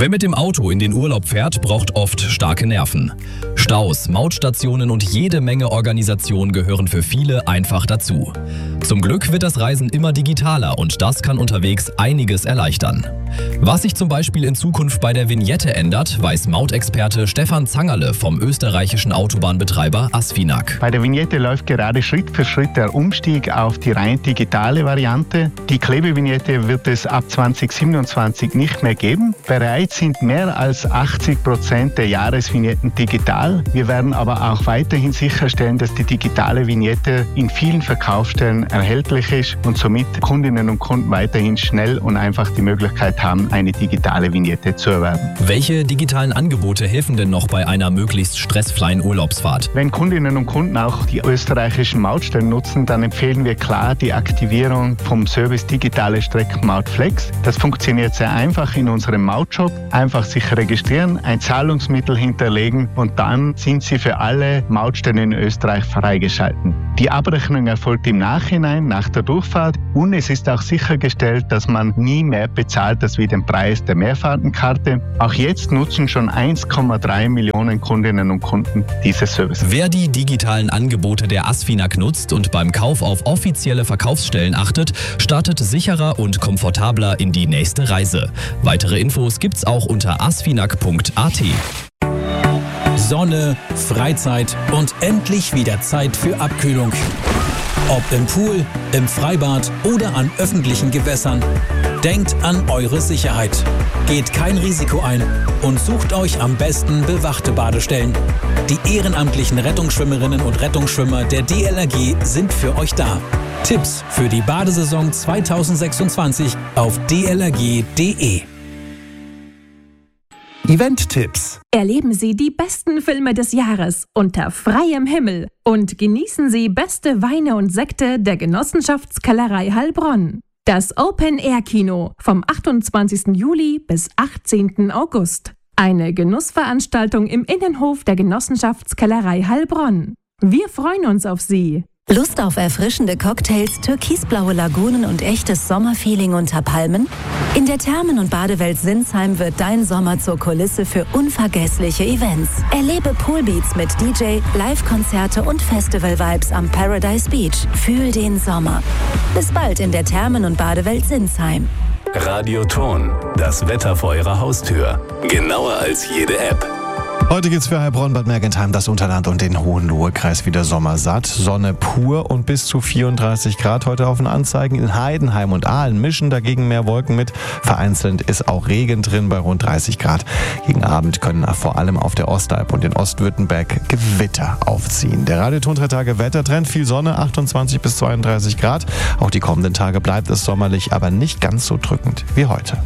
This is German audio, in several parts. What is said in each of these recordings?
Wer mit dem Auto in den Urlaub fährt, braucht oft starke Nerven. Staus, Mautstationen und jede Menge Organisation gehören für viele einfach dazu. Zum Glück wird das Reisen immer digitaler und das kann unterwegs einiges erleichtern. Was sich zum Beispiel in Zukunft bei der Vignette ändert, weiß Mautexperte Stefan Zangerle vom österreichischen Autobahnbetreiber Asfinag. Bei der Vignette läuft gerade Schritt für Schritt der Umstieg auf die rein digitale Variante. Die Klebevignette wird es ab 2027 nicht mehr geben. Bereits sind mehr als 80% der Jahresvignetten digital. Wir werden aber auch weiterhin sicherstellen, dass die digitale Vignette in vielen Verkaufsstellen erhältlich ist und somit Kundinnen und Kunden weiterhin schnell und einfach die Möglichkeit haben, eine digitale Vignette zu erwerben. Welche digitalen Angebote helfen denn noch bei einer möglichst stressfreien Urlaubsfahrt? Wenn Kundinnen und Kunden auch die österreichischen Mautstellen nutzen, dann empfehlen wir klar die Aktivierung vom Service Digitale Streckenmaut Flex. Das funktioniert sehr einfach in unserem Mautshop. Einfach sich registrieren, ein Zahlungsmittel hinterlegen und dann sind Sie für alle Mautstellen in Österreich freigeschalten. Die Abrechnung erfolgt im Nachhinein, nach der Durchfahrt, und es ist auch sichergestellt, dass man nie mehr bezahlt als wie den Preis der Mehrfahrtenkarte. Auch jetzt nutzen schon 1,3 Millionen Kundinnen und Kunden diese Service. Wer die digitalen Angebote der Asfinag nutzt und beim Kauf auf offizielle Verkaufsstellen achtet, startet sicherer und komfortabler in die nächste Reise. Weitere Infos gibt's auch unter asfinag.at. Sonne, Freizeit und endlich wieder Zeit für Abkühlung. Ob im Pool, im Freibad oder an öffentlichen Gewässern. Denkt an eure Sicherheit. Geht kein Risiko ein und sucht euch am besten bewachte Badestellen. Die ehrenamtlichen Rettungsschwimmerinnen und Rettungsschwimmer der DLRG sind für euch da. Tipps für die Badesaison 2026 auf dlrg.de. Event-Tipps. Erleben Sie die besten Filme des Jahres unter freiem Himmel und genießen Sie beste Weine und Sekte der Genossenschaftskellerei Heilbronn. Das Open-Air-Kino vom 28. Juli bis 18. August. Eine Genussveranstaltung im Innenhof der Genossenschaftskellerei Heilbronn. Wir freuen uns auf Sie. Lust auf erfrischende Cocktails, türkisblaue Lagunen und echtes Sommerfeeling unter Palmen? In der Thermen- und Badewelt Sinsheim wird dein Sommer zur Kulisse für unvergessliche Events. Erlebe Poolbeats mit DJ, Live-Konzerte und Festival-Vibes am Paradise Beach. Fühl den Sommer. Bis bald in der Thermen- und Badewelt Sinsheim. Radioton, das Wetter vor Ihrer Haustür. Genauer als jede App. Heute geht's für Heilbronn, Bad Mergentheim, das Unterland und den Hohenlohe-Kreis wieder sommersatt. Sonne pur und bis zu 34 Grad heute auf den Anzeigen. In Heidenheim und Aalen mischen dagegen mehr Wolken mit. Vereinzelt ist auch Regen drin bei rund 30 Grad. Gegen Abend können vor allem auf der Ostalb und in Ostwürttemberg Gewitter aufziehen. Der Radioton 3 Tage Wettertrend, viel Sonne, 28 bis 32 Grad. Auch die kommenden Tage bleibt es sommerlich, aber nicht ganz so drückend wie heute.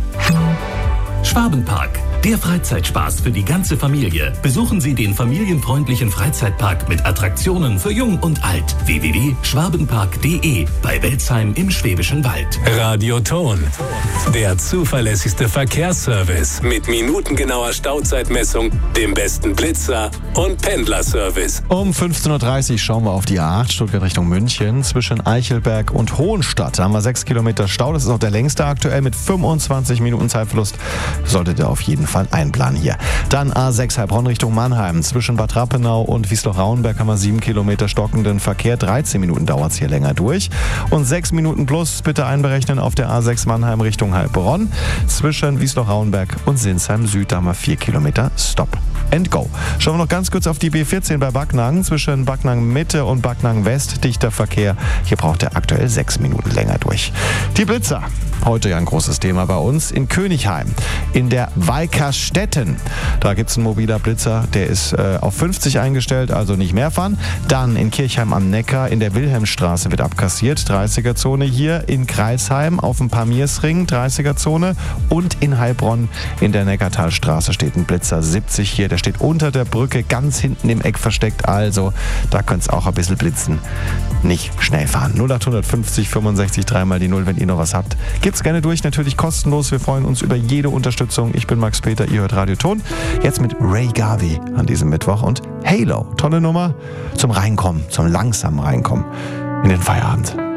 Schwabenpark, der Freizeitspaß für die ganze Familie. Besuchen Sie den familienfreundlichen Freizeitpark mit Attraktionen für Jung und Alt. www.schwabenpark.de bei Welzheim im Schwäbischen Wald. Radioton, der zuverlässigste Verkehrsservice mit minutengenauer Stauzeitmessung, dem besten Blitzer und Pendlerservice. Um 15.30 Uhr schauen wir auf die A8 Stuttgart Richtung München. Zwischen Eichelberg und Hohenstadt da haben wir 6 Kilometer Stau. Das ist auch der längste aktuell mit 25 Minuten Zeitverlust. Solltet ihr auf jeden Fall einplanen hier. Dann A6 Heilbronn Richtung Mannheim. Zwischen Bad Rappenau und Wiesloch-Rauenberg haben wir 7 Kilometer stockenden Verkehr. 13 Minuten dauert es hier länger durch. Und 6 Minuten plus bitte einberechnen auf der A6 Mannheim Richtung Heilbronn. Zwischen Wiesloch-Rauenberg und Sinsheim Süd, da haben wir 4 Kilometer Stop and Go. Schauen wir noch ganz kurz auf die B14 bei Backnang. Zwischen Backnang Mitte und Backnang West dichter Verkehr. Hier braucht er aktuell 6 Minuten länger durch. Die Blitzer. Heute ja ein großes Thema bei uns in Königheim. In der Weickerstetten. Da gibt es einen mobiler Blitzer, der ist auf 50 eingestellt, also nicht mehr fahren. Dann in Kirchheim am Neckar in der Wilhelmstraße wird abkassiert, 30er-Zone hier. In Kreisheim auf dem Pamirsring, 30er-Zone. Und in Heilbronn in der Neckartalstraße steht ein Blitzer 70 hier. Der steht unter der Brücke, ganz hinten im Eck versteckt. Also da könnte es auch ein bisschen blitzen. Nicht schnell fahren. 0850 65 3 mal die 0, wenn ihr noch was habt. Gibt's gerne durch, natürlich kostenlos. Wir freuen uns über jede Unterstützung. Ich bin Max Peter, ihr hört Radioton. Jetzt mit Ray Garvey an diesem Mittwoch und Halo. Tolle Nummer zum Reinkommen, zum langsamen Reinkommen in den Feierabend.